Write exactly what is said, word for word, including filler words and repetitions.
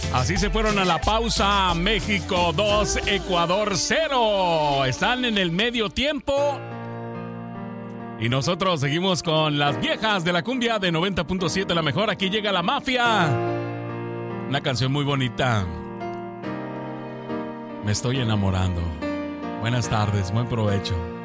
Así se fueron a la pausa. México dos, Ecuador cero. Están en el medio tiempo. Y nosotros seguimos con las viejas de la cumbia de noventa punto siete, la mejor. Aquí llega la mafia. Una canción muy bonita. Me estoy enamorando. Buenas tardes, buen provecho.